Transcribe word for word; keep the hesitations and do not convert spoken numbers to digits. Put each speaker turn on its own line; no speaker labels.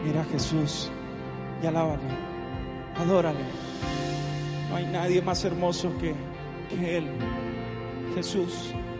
Mira a Jesús y alábale, adórale. No hay nadie más hermoso que, que Él, Jesús.